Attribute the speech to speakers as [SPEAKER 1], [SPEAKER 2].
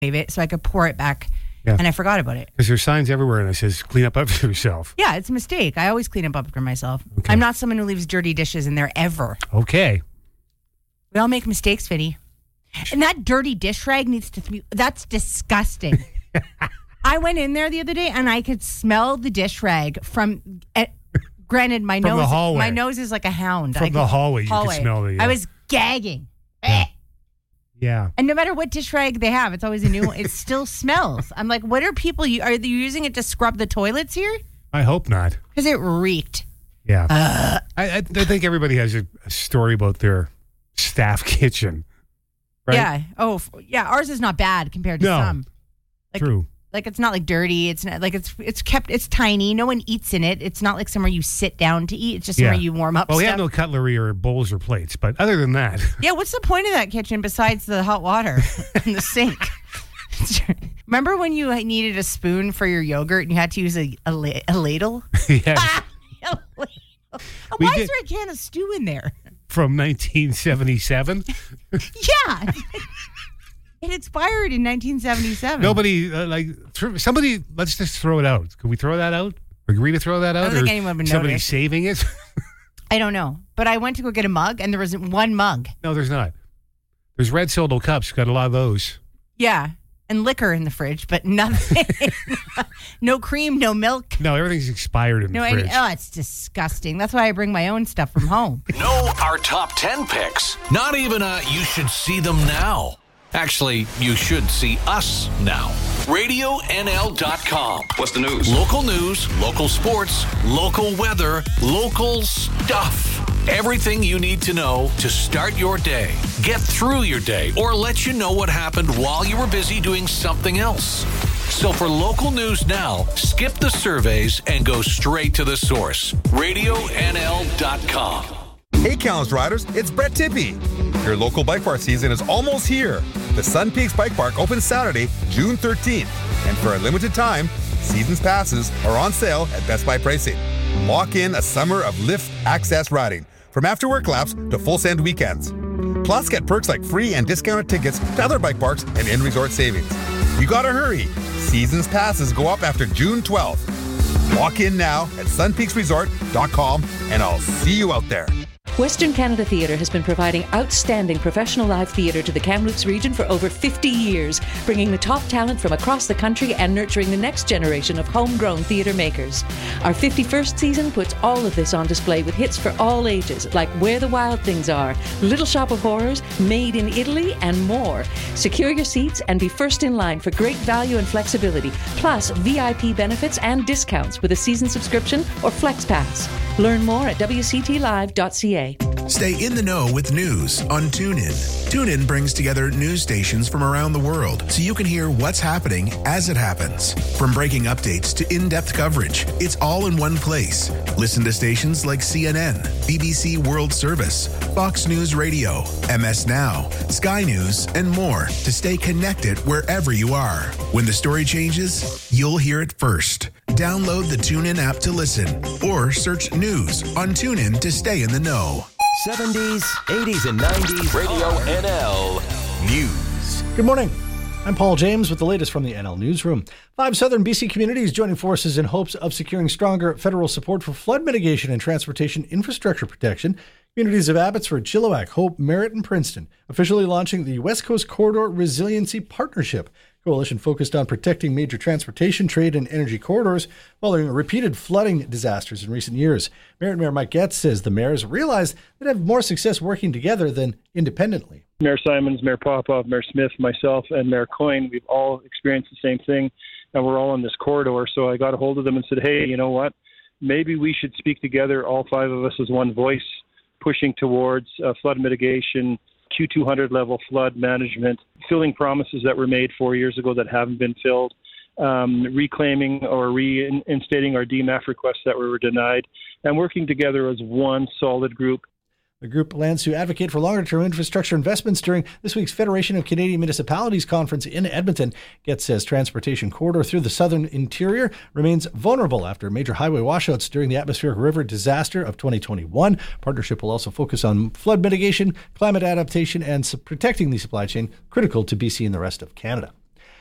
[SPEAKER 1] it so I could pour it back.
[SPEAKER 2] Yeah.
[SPEAKER 1] And I forgot about it.
[SPEAKER 2] Because there's signs everywhere and it says, clean up after yourself.
[SPEAKER 1] Yeah, it's a mistake. I always clean up after myself.
[SPEAKER 2] Okay.
[SPEAKER 1] I'm not someone who leaves dirty dishes in there ever.
[SPEAKER 2] Okay.
[SPEAKER 1] We all make mistakes, Vinny. And that dirty dish rag needs to be, that's disgusting. I went in there the other day and I could smell the dish rag from, granted, my
[SPEAKER 2] From the
[SPEAKER 1] nose,
[SPEAKER 2] hallway.
[SPEAKER 1] my nose is like a hound.
[SPEAKER 2] From the hallway, you could smell it. Yeah.
[SPEAKER 1] I was gagging.
[SPEAKER 2] Yeah.
[SPEAKER 1] And no matter what dish rag they have, it's always a new one. It still smells. I'm like, what are people, are they using it to scrub the toilets here?
[SPEAKER 2] I hope not.
[SPEAKER 1] Because it reeked.
[SPEAKER 2] Yeah. I think everybody has a story about their staff kitchen. Right?
[SPEAKER 1] Yeah. Oh, yeah. Ours is not bad compared to some. Like,
[SPEAKER 2] true.
[SPEAKER 1] Like, it's not like dirty. It's not like it's tiny. No one eats in it. It's not like somewhere you sit down to eat. It's just somewhere you warm up
[SPEAKER 2] Well, we
[SPEAKER 1] stuff.
[SPEAKER 2] have no cutlery or bowls or plates, but other than that.
[SPEAKER 1] Yeah, what's the point of that kitchen besides the hot water and the sink? Remember when you needed a spoon for your yogurt and you had to use a ladle?
[SPEAKER 2] Yes.
[SPEAKER 1] Why is there a can of stew in there?
[SPEAKER 2] From 1977?
[SPEAKER 1] Yeah. It expired in 1977.
[SPEAKER 2] Nobody, somebody, let's just throw it out. Could we throw that out? Agree to throw that out?
[SPEAKER 1] I don't think anyone would
[SPEAKER 2] somebody
[SPEAKER 1] notice.
[SPEAKER 2] saving it?
[SPEAKER 1] I don't know. But I went to go get a mug and there wasn't one mug.
[SPEAKER 2] No, there's not. There's red Solo cups. Got a lot of those.
[SPEAKER 1] Yeah. And liquor in the fridge, but nothing. No cream, no milk.
[SPEAKER 2] No, everything's expired in the fridge.
[SPEAKER 1] It's disgusting. That's why I bring my own stuff from home.
[SPEAKER 3] Know our top 10 picks. Not even you should see them now. Actually, you should see us now. RadioNL.com.
[SPEAKER 4] What's the news?
[SPEAKER 3] Local news, local sports, local weather, local stuff. Everything you need to know to start your day, get through your day, or let you know what happened while you were busy doing something else. So for local news now, skip the surveys and go straight to the source. RadioNL.com.
[SPEAKER 5] Hey, Counts Riders, it's Brett Tippie. Your local bike park season is almost here. The Sun Peaks Bike Park opens Saturday, June 13th. And for a limited time, season's passes are on sale at Best Buy pricing. Lock in a summer of lift access riding, from after-work laps to full send weekends. Plus, get perks like free and discounted tickets to other bike parks and in-resort savings. You gotta hurry. Season's passes go up after June 12th. Lock in now at sunpeaksresort.com, and I'll see you out there.
[SPEAKER 6] Western Canada Theatre has been providing outstanding professional live theatre to the Kamloops region for over 50 years, bringing the top talent from across the country and nurturing the next generation of homegrown theatre makers. Our 51st season puts all of this on display with hits for all ages, like Where the Wild Things Are, Little Shop of Horrors, Made in Italy, and more. Secure your seats and be first in line for great value and flexibility, plus VIP benefits and discounts with a season subscription or Flex Pass. Learn more at wctlive.ca.
[SPEAKER 7] Stay in the know with news on TuneIn. TuneIn brings together news stations from around the world so you can hear what's happening as it happens. From breaking updates to in-depth coverage, it's all in one place. Listen to stations like CNN, BBC World Service, Fox News Radio, MS Now, Sky News, and more to stay connected wherever you are. When the story changes, you'll hear it first. Download the TuneIn app to listen or search news on TuneIn to stay in the know.
[SPEAKER 8] 70s, 80s, and 90s Radio NL News.
[SPEAKER 9] Good morning. I'm Paul James with the latest from the NL Newsroom. 5 southern BC communities joining forces in hopes of securing stronger federal support for flood mitigation and transportation infrastructure protection. Communities of Abbotsford, Chilliwack, Hope, Merritt, and Princeton officially launching the West Coast Corridor Resiliency Partnership. Coalition focused on protecting major transportation, trade, and energy corridors following repeated flooding disasters in recent years. Merritt Mayor Mike Getz says the mayors realize they'd have more success working together than independently.
[SPEAKER 10] Mayor Simons, Mayor Popov, Mayor Smith, myself, and Mayor Coyne, we've all experienced the same thing, and we're all on this corridor. So I got a hold of them and said, hey, you know what? Maybe we should speak together, all 5 of us as one voice, pushing towards flood mitigation, Q200 level flood management, filling promises that were made 4 years ago that haven't been filled, reclaiming or reinstating our DMAF requests that were denied, and working together as one solid group.
[SPEAKER 9] The group plans to advocate for longer-term infrastructure investments during this week's Federation of Canadian Municipalities conference in Edmonton. Getz says transportation corridor through the southern interior remains vulnerable after major highway washouts during the atmospheric river disaster of 2021. Partnership will also focus on flood mitigation, climate adaptation, and protecting the supply chain, critical to BC and the rest of Canada.